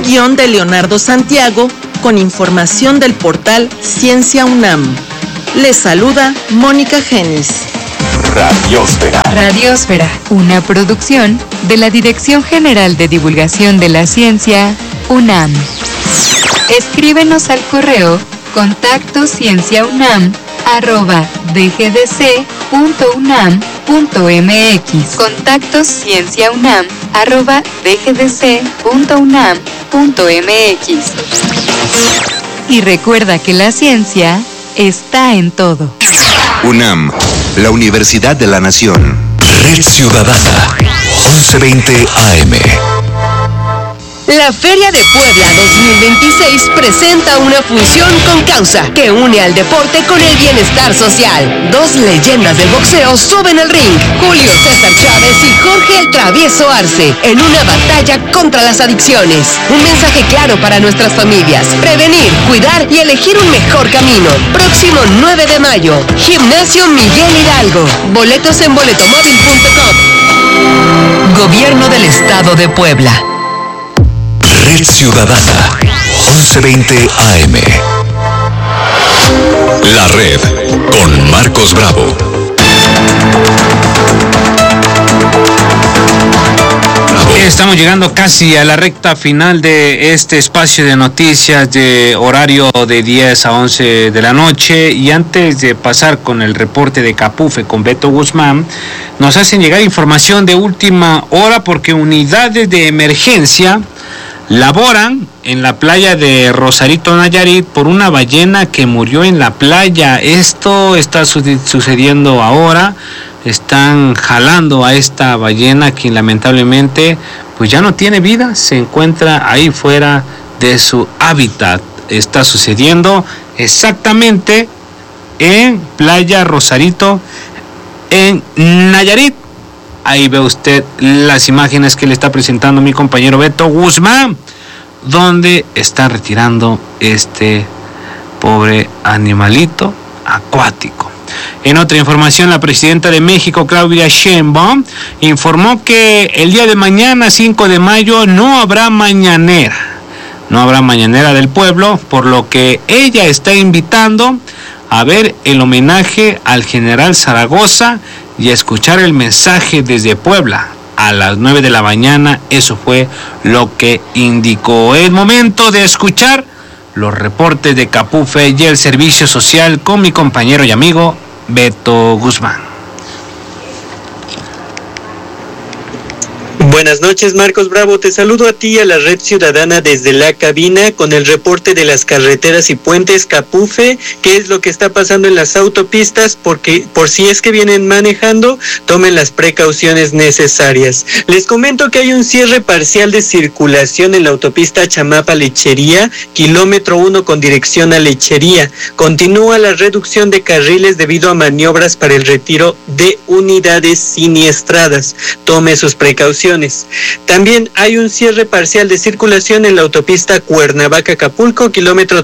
Guión de Leonardo Santiago, con información del portal Ciencia UNAM. Les saluda Mónica Genis. Radiósfera. Radiósfera, una producción de la Dirección General de Divulgación de la Ciencia, UNAM. Escríbenos al correo contactoscienciaunam@dgdc.unam.mx. contactoscienciaunam@dgdc.unam.mx. Y recuerda que la ciencia está en todo. UNAM, la Universidad de la Nación. Red Ciudadana, 1120 AM. La Feria de Puebla 2026 presenta una fusión con causa que une al deporte con el bienestar social. Dos leyendas del boxeo suben al ring, Julio César Chávez y Jorge el Travieso Arce, en una batalla contra las adicciones. Un mensaje claro para nuestras familias: prevenir, cuidar y elegir un mejor camino. Próximo 9 de mayo, Gimnasio Miguel Hidalgo. Boletos en boletomóvil.com. Gobierno del Estado de Puebla. Red Ciudadana, 1120 AM. La Red, con Marcos Bravo. Estamos llegando casi a la recta final de este espacio de noticias de horario de 10 a 11 de la noche. Y antes de pasar con el reporte de Capufe con Beto Guzmán, nos hacen llegar información de última hora porque unidades de emergencia laboran en la playa de Rosarito, Nayarit, por una ballena que murió en la playa. Esto está sucediendo ahora. Están jalando a esta ballena, quien lamentablemente pues ya no tiene vida, se encuentra ahí fuera de su hábitat. Está sucediendo exactamente en playa Rosarito, en Nayarit. Ahí ve usted las imágenes que le está presentando mi compañero Beto Guzmán, donde está retirando este pobre animalito acuático. En otra información, la presidenta de México, Claudia Sheinbaum, informó que el día de mañana, 5 de mayo, no habrá mañanera. No habrá mañanera del pueblo, por lo que ella está invitando a ver el homenaje al general Zaragoza y a escuchar el mensaje desde Puebla a las 9 de la mañana. Eso fue lo que indicó. Es momento de escuchar los reportes de Capufe y el servicio social con mi compañero y amigo Beto Guzmán. Buenas noches, Marcos Bravo. Te saludo a ti y a la Red Ciudadana desde la cabina con el reporte de las carreteras y puentes Capufe. ¿Qué es lo que está pasando en las autopistas? Porque por si es que vienen manejando, tomen las precauciones necesarias. Les comento que hay un cierre parcial de circulación en la autopista Chamapa-Lechería, kilómetro 1 con dirección a Lechería. Continúa la reducción de carriles debido a maniobras para el retiro de unidades siniestradas. Tome sus precauciones. También hay un cierre parcial de circulación en la autopista Cuernavaca-Acapulco, kilómetro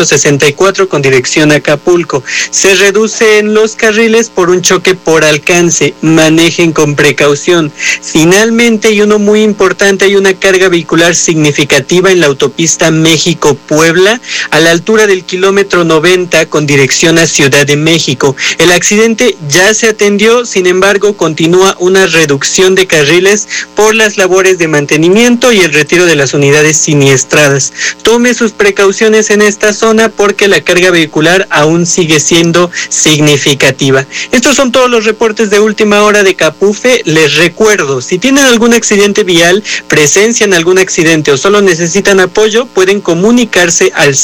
364 con dirección a Acapulco. Se reducen los carriles por un choque por alcance. Manejen con precaución. Finalmente, y uno muy importante, hay una carga vehicular significativa en la autopista México-Puebla, a la altura del kilómetro 90 con dirección a Ciudad de México. El accidente ya se atendió, sin embargo, continúa una reducción de carriles por las labores de mantenimiento y el retiro de las unidades siniestradas. Tome sus precauciones en esta zona porque la carga vehicular aún sigue siendo significativa. Estos son todos los reportes de última hora de Capufe. Les recuerdo, si tienen algún accidente vial, presencian algún accidente o solo necesitan apoyo, pueden comunicarse al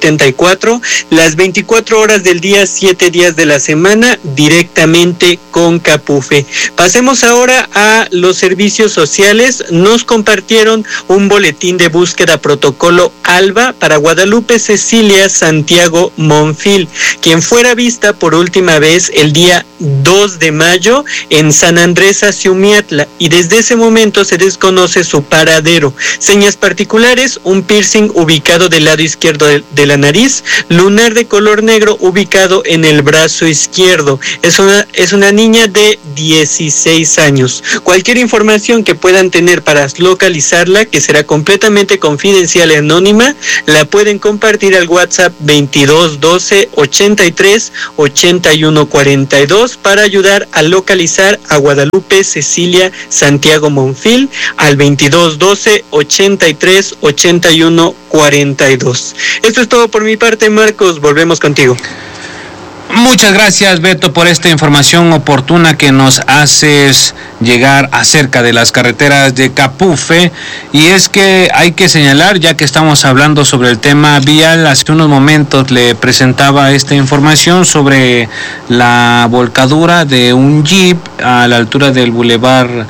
074 las 24 horas del día, 7 días de la semana, directamente con Capufe. Pasemos ahora a los servicios sociales. Nos compartieron un boletín de búsqueda protocolo ALBA para Guadalupe Cecilia Santiago Monfil, quien fuera vista por última vez el día 2 de mayo en San Andrés Aciumiatla, y desde ese momento se desconoce su paradero. Señas particulares: un piercing ubicado del lado izquierdo de la nariz, lunar de color negro ubicado en el brazo izquierdo. Es una niña de 16 años. Cualquier información que pueda puedan tener para localizarla, que será completamente confidencial y anónima, la pueden compartir al WhatsApp 22 12 83 81 42 para ayudar a localizar a Guadalupe Cecilia Santiago Monfil al 22 12 83 81 42. Esto es todo por mi parte, Marcos. Volvemos contigo. Muchas gracias, Beto, por esta información oportuna que nos haces llegar acerca de las carreteras de Capufe. Y es que hay que señalar, ya que estamos hablando sobre el tema vial, hace unos momentos le presentaba esta información sobre la volcadura de un jeep a la altura del Boulevard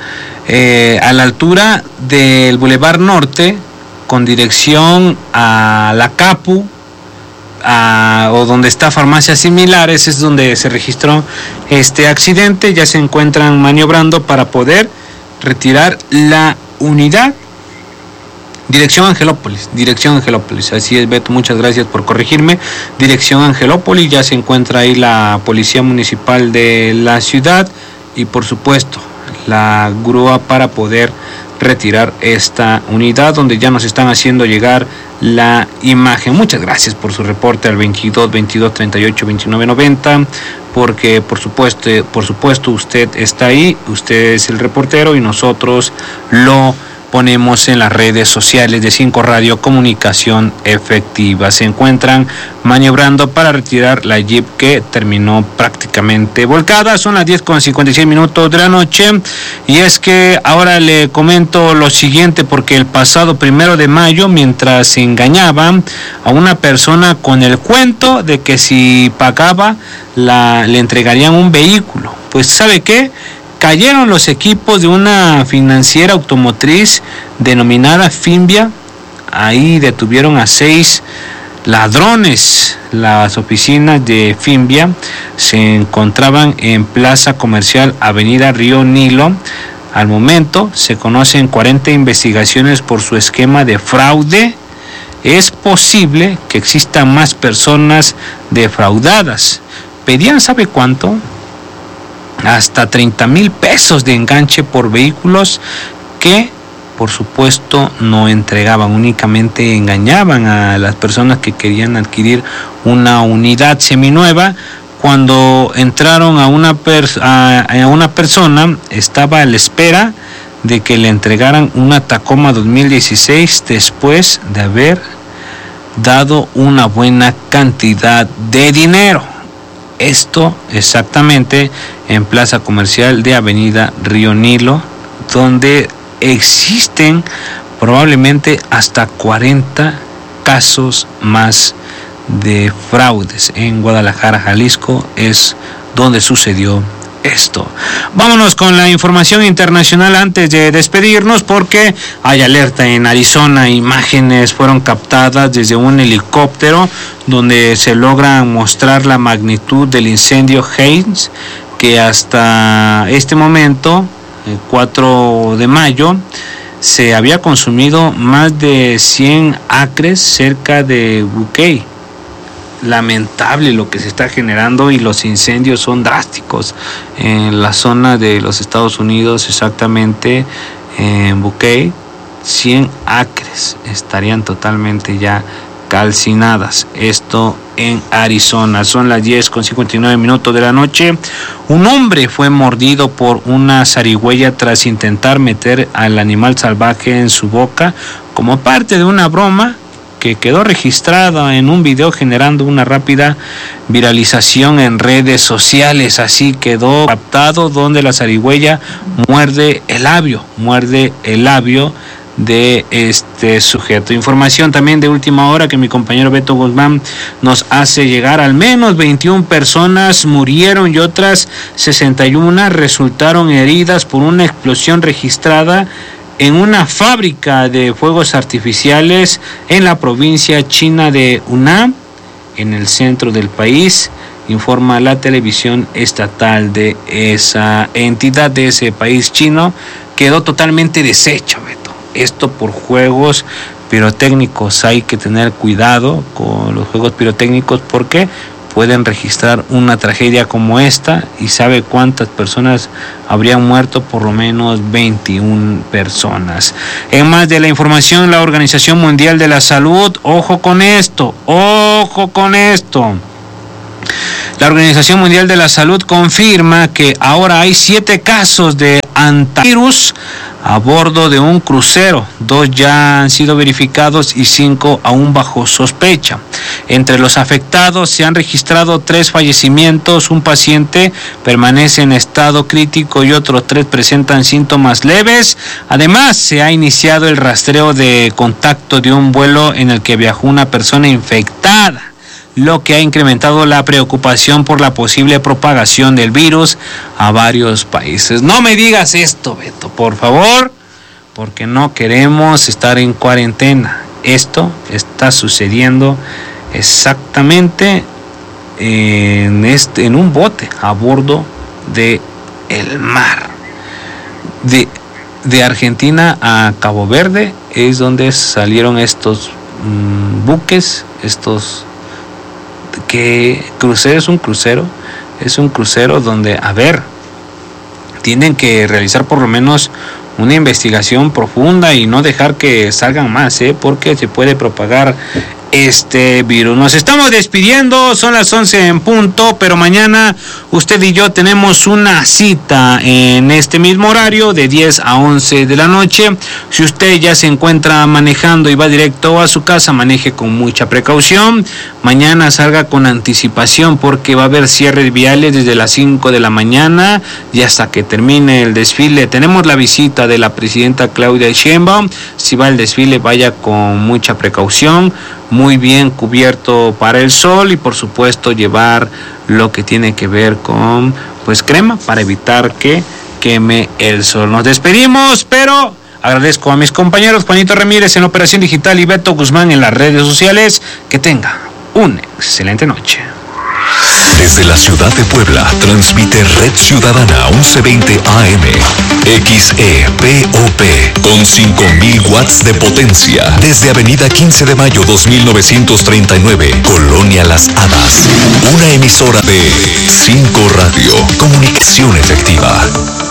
Norte, con dirección a la Capu, o donde está farmacias similares. Es donde se registró este accidente. Ya se encuentran maniobrando para poder retirar la unidad. Dirección Angelópolis, así es, Beto, muchas gracias por corregirme. Dirección Angelópolis, ya se encuentra ahí la policía municipal de la ciudad y por supuesto la grúa para poder retirar esta unidad, donde ya nos están haciendo llegar la imagen. Muchas gracias por su reporte al 22 22 38 29 90, porque por supuesto usted está ahí, usted es el reportero y nosotros lo ponemos en las redes sociales de 5 Radio Comunicación Efectiva. Se encuentran maniobrando para retirar la Jeep que terminó prácticamente volcada. Son las 10:56 de la noche y es que ahora le comento lo siguiente, porque el pasado 1 de mayo, mientras se engañaban a una persona con el cuento de que si pagaba le entregarían un vehículo, pues ¿sabe qué? Cayeron los equipos de una financiera automotriz denominada Fimbia. Ahí detuvieron a 6 ladrones. Las oficinas de Fimbia se encontraban en Plaza Comercial Avenida Río Nilo. Al momento se conocen 40 investigaciones por su esquema de fraude. Es posible que existan más personas defraudadas. Pedían, ¿sabe cuánto? Hasta 30,000 pesos de enganche por vehículos que por supuesto no entregaban, únicamente engañaban a las personas que querían adquirir una unidad seminueva. Cuando entraron a una persona, estaba a la espera de que le entregaran una Tacoma 2016 después de haber dado una buena cantidad de dinero. Esto exactamente en Plaza Comercial de Avenida Río Nilo, donde existen probablemente hasta 40 casos más de fraudes. En Guadalajara, Jalisco, es donde sucedió esto. Vámonos con la información internacional antes de despedirnos, porque hay alerta en Arizona. Imágenes fueron captadas desde un helicóptero donde se logra mostrar la magnitud del incendio Haynes, que hasta este momento, el 4 de mayo, se había consumido más de 100 acres cerca de Buckeye. Lamentable lo que se está generando y los incendios son drásticos en la zona de los Estados Unidos, exactamente en Buckeye. 100 acres estarían totalmente ya calcinadas. Esto en Arizona. Son las 10:59 de la noche. Un hombre fue mordido por una zarigüeya tras intentar meter al animal salvaje en su boca como parte de una broma que quedó registrada en un video, generando una rápida viralización en redes sociales. Así quedó captado donde la zarigüeya muerde el labio de este sujeto. Información también de última hora que mi compañero Beto Guzmán nos hace llegar. Al menos 21 personas murieron y otras 61 resultaron heridas por una explosión registrada en una fábrica de fuegos artificiales en la provincia china de Hunan, en el centro del país, informa la televisión estatal de esa entidad, de ese país chino. Quedó totalmente deshecho, Beto. Esto por juegos pirotécnicos. Hay que tener cuidado con los juegos pirotécnicos. ¿Por qué? pueden registrar una tragedia como esta, y sabe cuántas personas habrían muerto, por lo menos 21 personas. En más de la información, la Organización Mundial de la Salud, ojo con esto. La Organización Mundial de la Salud confirma que ahora hay 7 casos de antivirus a bordo de un crucero. 2 ya han sido verificados y 5 aún bajo sospecha. Entre los afectados se han registrado 3 fallecimientos, un paciente permanece en estado crítico y otros 3 presentan síntomas leves. Además, se ha iniciado el rastreo de contacto de un vuelo en el que viajó una persona infectada, lo que ha incrementado la preocupación por la posible propagación del virus a varios países. No me digas esto, Beto, por favor, porque no queremos estar en cuarentena. Esto está sucediendo exactamente en un bote a bordo de el mar. De Argentina a Cabo Verde es donde salieron estos buques, que crucero es un crucero donde, tienen que realizar por lo menos una investigación profunda y no dejar que salgan más, porque se puede propagar este virus. Nos estamos despidiendo, son las 11 en punto, pero mañana usted y yo tenemos una cita en este mismo horario de 10 a 11 de la noche. Si usted ya se encuentra manejando y va directo a su casa, maneje con mucha precaución. Mañana salga con anticipación porque va a haber cierres viales desde las 5 de la mañana y hasta que termine el desfile. Tenemos la visita de la presidenta Claudia Sheinbaum. Si va al desfile, vaya con mucha precaución, muy bien cubierto para el sol y por supuesto llevar lo que tiene que ver con crema para evitar que queme el sol. Nos despedimos, pero agradezco a mis compañeros Juanito Ramírez en Operación Digital y Beto Guzmán en las redes sociales. Que tenga una excelente noche. Desde la ciudad de Puebla, transmite Red Ciudadana 1120 AM, XEPOP, con 5000 watts de potencia, desde Avenida 15 de Mayo 2939, Colonia Las Hadas. Una emisora de 5 Radio, comunicación efectiva.